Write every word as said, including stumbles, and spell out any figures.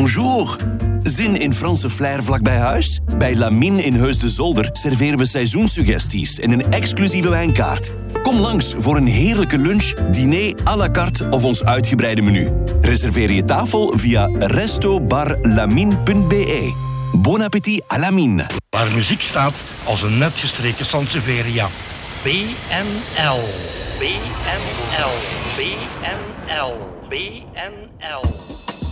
Bonjour. Zin in Franse flair vlak bij huis? Bij Lamine in Heus de Zolder serveren we seizoenssuggesties en een exclusieve wijnkaart. Kom langs voor een heerlijke lunch, diner à la carte of ons uitgebreide menu. Reserveer je tafel via resto bar lamine punt b e. Bon appétit à Lamine. Waar muziek staat als een net gestreken Sansevieria. B N L. B N L. B N L. B N L.